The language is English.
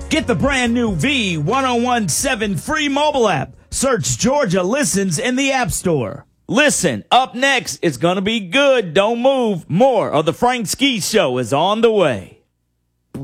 Get the brand new V1017 free mobile app. Search Georgia Listens in the App Store. Listen, up next, it's going to be good. Don't move. More of the Frank Ski Show is on the way.